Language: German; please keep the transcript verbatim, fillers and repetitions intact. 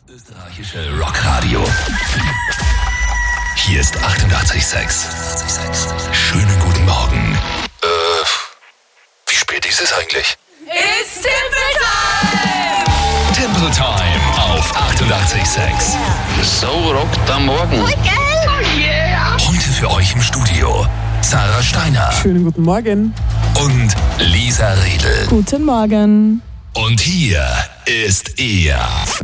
Österreichische Rockradio. Hier ist achtundachtzig Komma sechs. Schönen guten Morgen. Äh, wie spät ist es eigentlich? It's Timple Time! Timple Time auf achtundachtzig Komma sechs. So rockt am Morgen. Oh yeah! Heute für euch im Studio Sarah Steiner Schönen guten Morgen. und Lisa Riedel. Guten Morgen. Und hier ist er,